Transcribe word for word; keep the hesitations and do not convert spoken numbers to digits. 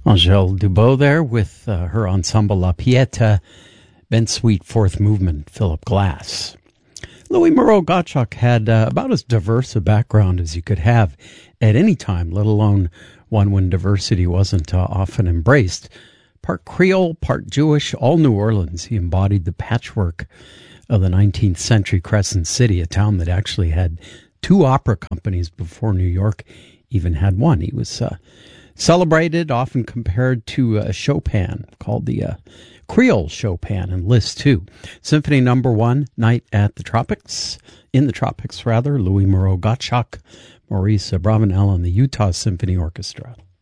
Angèle Dubot there with uh, her ensemble La Pieta, Ben Sweet, Fourth Movement, Philip Glass. Louis Moreau Gottschalk had uh, about as diverse a background as you could have at any time, let alone one when diversity wasn't uh, often embraced. Part Creole, part Jewish, all New Orleans. He embodied the patchwork of the nineteenth century Crescent City, a town that actually had two opera companies before New York even had one. He was uh, celebrated, often compared to uh, Chopin, called the uh, Creole Chopin in Liszt two. Symphony number one, Night at the Tropics, in the Tropics rather, Louis Moreau Gottschalk, Maurice Abravanel and the Utah Symphony Orchestra.